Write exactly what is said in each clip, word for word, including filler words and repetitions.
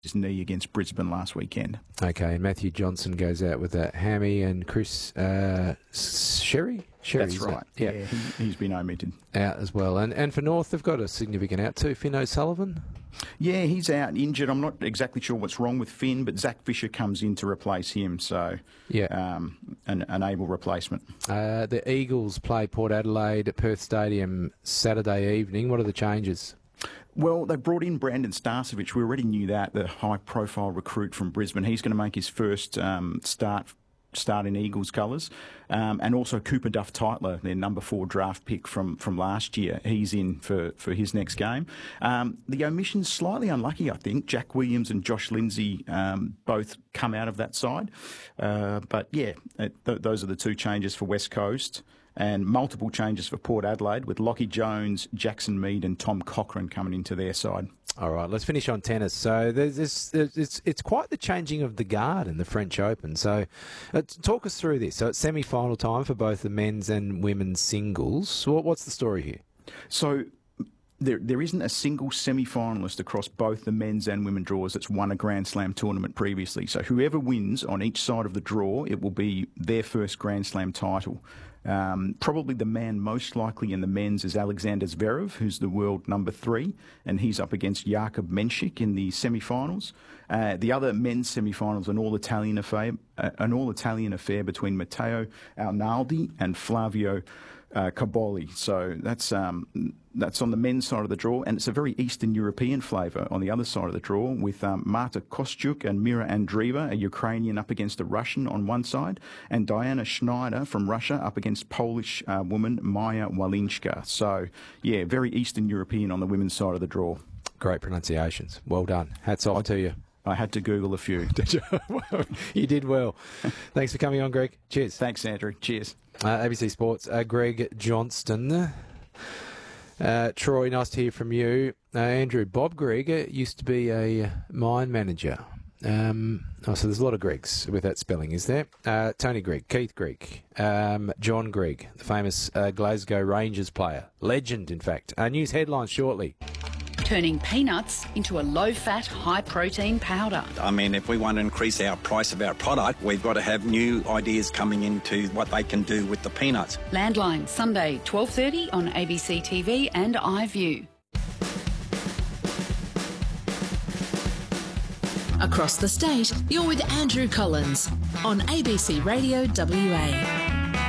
his knee against Brisbane last weekend. Okay, and Matthew Johnson goes out with a hammy, and Chris uh, Sherry? Sherry, That's right. Yeah, yeah he, he's been omitted. Out as well. And and for North, they've got a significant out too. Finn O'Sullivan? Yeah, he's out injured. I'm not exactly sure what's wrong with Finn, but Zach Fisher comes in to replace him, so yeah, um, an, an able replacement. Uh, the Eagles play Port Adelaide at Perth Stadium Saturday evening. What are the changes? Well, they brought in Brandon Starcevich. We already knew that, the high-profile recruit from Brisbane. He's going to make his first um, start start in Eagles colours. Um, and also Cooper Duff Tytler, their number four draft pick from, from last year. He's in for, for his next game. Um, the omission's slightly unlucky, I think. Jack Williams and Josh Lindsay um, both come out of that side. Uh, but, yeah, it, th- those are the two changes for West Coast. And multiple changes for Port Adelaide with Lockie Jones, Jackson Mead and Tom Cochrane coming into their side. All right, let's finish on tennis. So there's this, there's, it's it's quite the changing of the guard in the French Open. So uh, talk us through this. So it's semi-final time for both the men's and women's singles. So what, what's the story here? So there there isn't a single semi-finalist across both the men's and women draws that's won a Grand Slam tournament previously. So whoever wins on each side of the draw, it will be their first Grand Slam title. Um, probably the man most likely in the men's is Alexander Zverev, who's the world number three, and he's up against Jakub Menchik in the semi-finals. Uh, the other men's semi-finals, an all-Italian affair, uh, an all-Italian affair between Matteo Arnaldi and Flavio uh, Caboli. So that's um, that's on the men's side of the draw, and it's a very Eastern European flavour on the other side of the draw, with um, Marta Kostyuk and Mira Andreeva, a Ukrainian, up against a Russian on one side, and Diana Schneider from Russia up against Polish uh, woman Maya Walinska. So, yeah, very Eastern European on the women's side of the draw. Great pronunciations. Well done. Hats off I, to you. I had to Google a few. Did you? You did well. Thanks for coming on, Greg. Cheers. Thanks, Andrew. Cheers. Uh, A B C Sports, uh, Greg Johnston. Uh, Troy, nice to hear from you. Uh, Andrew, Bob Gregg used to be a mine manager. Um, oh, so there's a lot of Greggs with that spelling, is there? Uh, Tony Gregg, Keith Gregg, um, John Gregg, the famous uh, Glasgow Rangers player. Legend, in fact. Uh, news headlines shortly. Turning peanuts into a low-fat, high-protein powder. I mean, if we want to increase our price of our product, we've got to have new ideas coming into what they can do with the peanuts. Landline, Sunday, twelve thirty on A B C T V and iView. Across the state, you're with Andrew Collins on A B C Radio W A.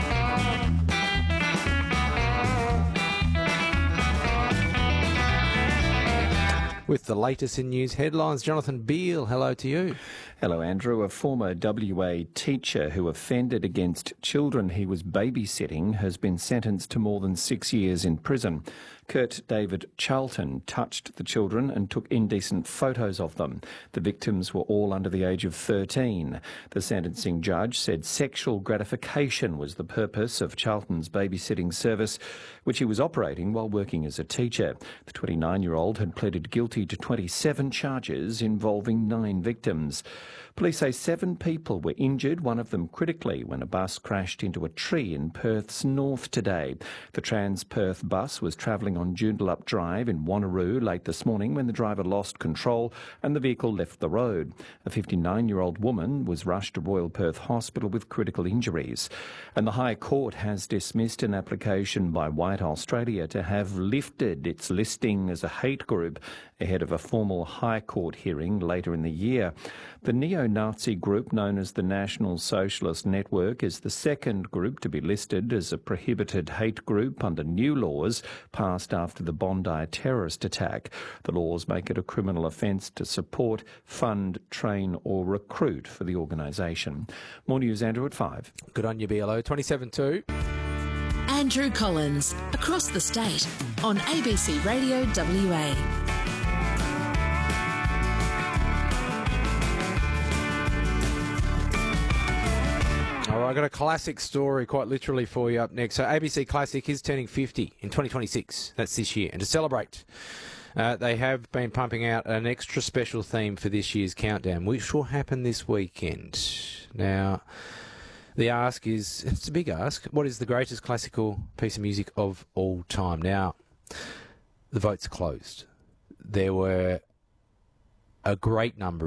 With the latest in news headlines, Jonathan Beale, hello to you. Hello, Andrew. A former W A teacher who offended against children he was babysitting has been sentenced to more than six years in prison. Kurt David Charlton touched the children and took indecent photos of them. The victims were all under the age of thirteen. The sentencing judge said sexual gratification was the purpose of Charlton's babysitting service, which he was operating while working as a teacher. The twenty-nine-year-old had pleaded guilty to twenty-seven charges involving nine victims. Police say seven people were injured, one of them critically, when a bus crashed into a tree in Perth's north today. The Trans-Perth bus was travelling on Joondalup Drive in Wanneroo late this morning when the driver lost control and the vehicle left the road. A fifty-nine-year-old woman was rushed to Royal Perth Hospital with critical injuries. And the High Court has dismissed an application by White Australia to have lifted its listing as a hate group ahead of a formal High Court hearing later in the year. The neo-Nazi group known as the National Socialist Network is the second group to be listed as a prohibited hate group under new laws passed after the Bondi terrorist attack. The laws make it a criminal offence to support, fund, train or recruit for the organisation. More news, Andrew, at five. Good on you, B L O. twenty-seven two. Andrew Collins, across the state on A B C Radio W A. All right, I've got a classic story quite literally for you up next. So A B C Classic is turning fifty in twenty twenty-six. That's this year. And to celebrate, uh, they have been pumping out an extra special theme for this year's countdown, which will happen this weekend. Now, the ask is, it's a big ask, what is the greatest classical piece of music of all time? Now, the votes closed. There were a great number